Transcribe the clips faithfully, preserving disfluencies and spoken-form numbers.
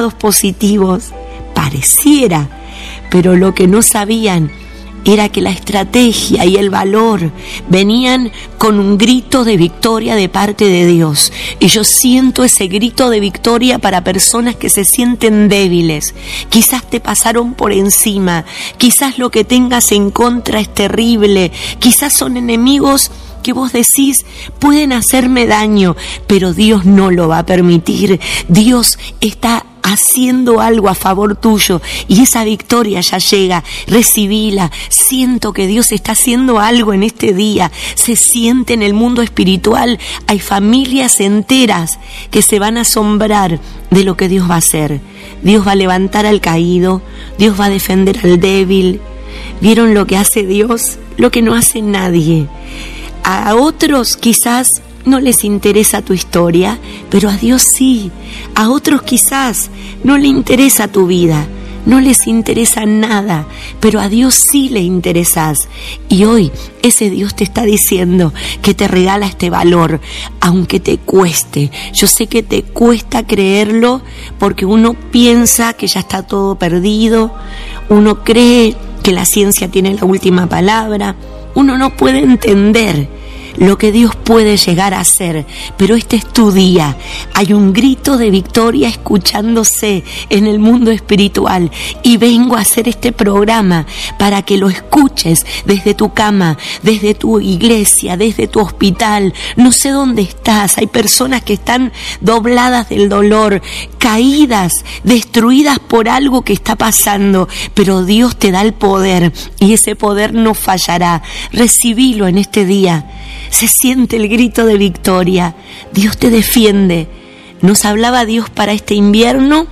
resultados positivos. Pareciera, pero lo que no sabían era que la estrategia y el valor venían con un grito de victoria de parte de Dios. Y yo siento ese grito de victoria para personas que se sienten débiles. Quizás te pasaron por encima, quizás lo que tengas en contra es terrible, quizás son enemigos que vos decís pueden hacerme daño, pero Dios no lo va a permitir. Dios está haciendo algo a favor tuyo y esa victoria ya llega. Recibila. Siento que Dios está haciendo algo en este día. Se siente en el mundo espiritual. Hay familias enteras que se van a asombrar de lo que Dios va a hacer. Dios va a levantar al caído, Dios va a defender al débil. ¿Vieron lo que hace Dios? Lo que no hace nadie. A otros quizás no les interesa tu historia, pero a Dios sí. A otros quizás no le interesa tu vida, no les interesa nada, pero a Dios sí le interesas. Y hoy ese Dios te está diciendo que te regala este valor, aunque te cueste. Yo sé que te cuesta creerlo porque uno piensa que ya está todo perdido, uno cree que la ciencia tiene la última palabra, uno no puede entender lo que Dios puede llegar a hacer, pero este es tu día. Hay un grito de victoria escuchándose en el mundo espiritual y vengo a hacer este programa para que lo escuches desde tu cama, desde tu iglesia, desde tu hospital. No sé dónde estás. Hay personas que están dobladas del dolor, caídas, destruidas por algo que está pasando, pero Dios te da el poder y ese poder no fallará. Recibilo en este día. Se siente el grito de victoria. Dios te defiende. Nos hablaba Dios para este invierno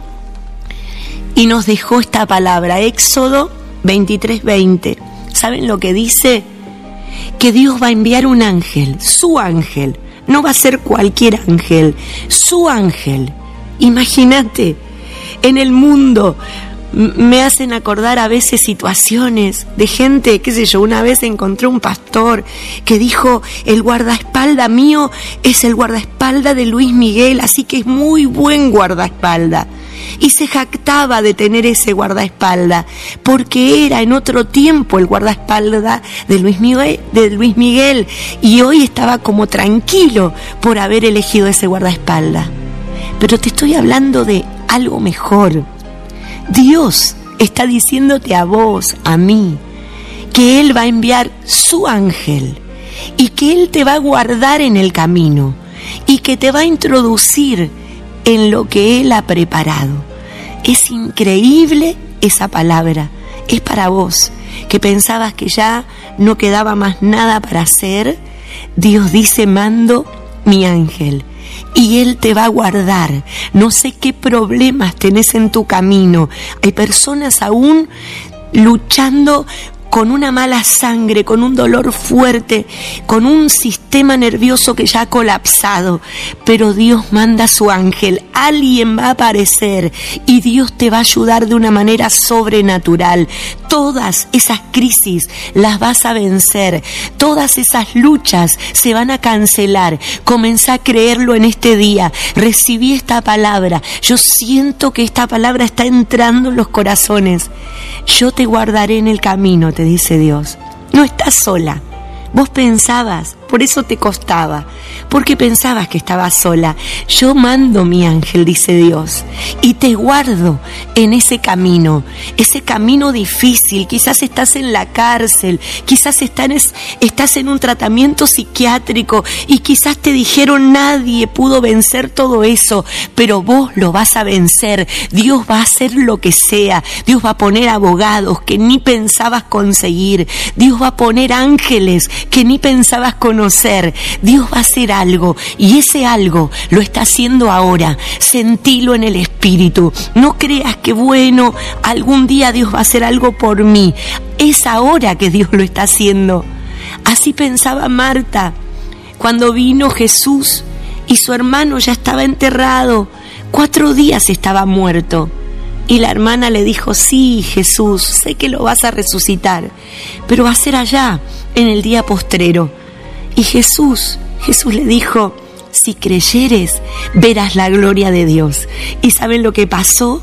y nos dejó esta palabra, Éxodo veintitrés veinte. ¿Saben lo que dice? Que Dios va a enviar un ángel, su ángel. No va a ser cualquier ángel, su ángel. Imagínate, en el mundo me hacen acordar a veces situaciones de gente, qué sé yo, una vez encontré un pastor que dijo, el guardaespaldas mío es el guardaespaldas de Luis Miguel, así que es muy buen guardaespaldas. Y se jactaba de tener ese guardaespaldas, porque era en otro tiempo el guardaespaldas de Luis Miguel, de Luis Miguel, y hoy estaba como tranquilo por haber elegido ese guardaespaldas. Pero te estoy hablando de algo mejor. Dios está diciéndote a vos, a mí, que Él va a enviar su ángel y que Él te va a guardar en el camino y que te va a introducir en lo que Él ha preparado. Es increíble esa palabra. Es para vos, que pensabas que ya no quedaba más nada para hacer. Dios dice, mando mi ángel y Él te va a guardar. No sé qué problemas tenés en tu camino. Hay personas aún luchando con una mala sangre, con un dolor fuerte, con un sistema nervioso que ya ha colapsado. Pero Dios manda a su ángel, alguien va a aparecer y Dios te va a ayudar de una manera sobrenatural. Todas esas crisis las vas a vencer, todas esas luchas se van a cancelar. Comenzá a creerlo en este día. Recibí esta palabra. Yo siento que esta palabra está entrando en los corazones. Yo te guardaré en el camino, te dice Dios. No estás sola. Vos pensabas, por eso te costaba, porque pensabas que estabas sola. Yo mando mi ángel, dice Dios, y te guardo en ese camino, ese camino difícil. Quizás estás en la cárcel, quizás estás, estás en un tratamiento psiquiátrico y quizás te dijeron nadie pudo vencer todo eso, pero vos lo vas a vencer. Dios va a hacer lo que sea. Dios va a poner abogados que ni pensabas conseguir. Dios va a poner ángeles que ni pensabas conocer. Dios va a hacer algo y ese algo lo está haciendo ahora. Sentilo en el espíritu. No creas que bueno, algún día Dios va a hacer algo por mí. Es ahora que Dios lo está haciendo. Así pensaba Marta cuando vino Jesús y su hermano ya estaba enterrado. Cuatro días estaba muerto. Y la hermana le dijo, sí, Jesús, sé que lo vas a resucitar, pero va a ser allá, en el día postrero. Y Jesús, Jesús le dijo, si creyeres, verás la gloria de Dios. ¿Y saben lo que pasó?